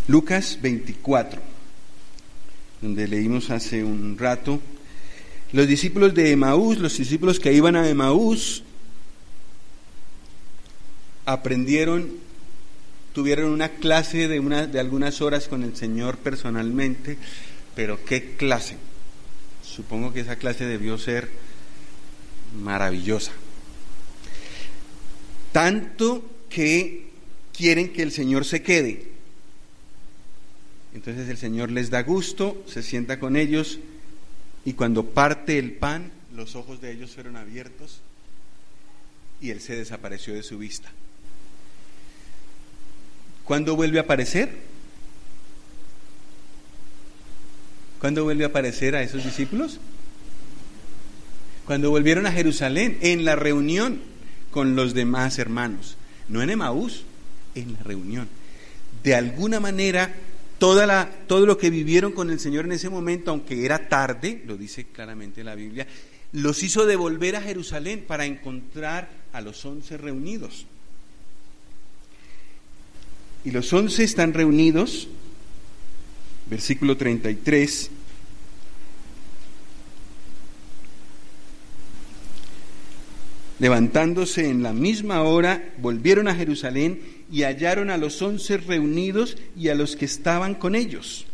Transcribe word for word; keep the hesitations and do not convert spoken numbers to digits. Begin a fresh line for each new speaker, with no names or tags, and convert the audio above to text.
Lucas veinticuatro, donde leímos hace un rato. Los discípulos de Emaús, los discípulos que iban a Emaús, aprendieron, tuvieron una clase de, una, de algunas horas con el Señor personalmente, pero ¿qué clase? Supongo que esa clase debió ser maravillosa. Tanto que quieren que el Señor se quede. Entonces el Señor les da gusto, se sienta con ellos, y cuando parte el pan, los ojos de ellos fueron abiertos y Él se desapareció de su vista. ¿Cuándo vuelve a aparecer? ¿Cuándo vuelve a aparecer a esos discípulos? Cuando volvieron a Jerusalén, en la reunión con los demás hermanos, no en Emaús, en la reunión. De alguna manera, toda la, todo lo que vivieron con el Señor en ese momento, aunque era tarde, lo dice claramente la Biblia, los hizo devolver a Jerusalén para encontrar a los once reunidos. Y los once están reunidos, versículo treinta y tres. Levantándose en la misma hora, volvieron a Jerusalén y hallaron a los once reunidos y a los que estaban con ellos.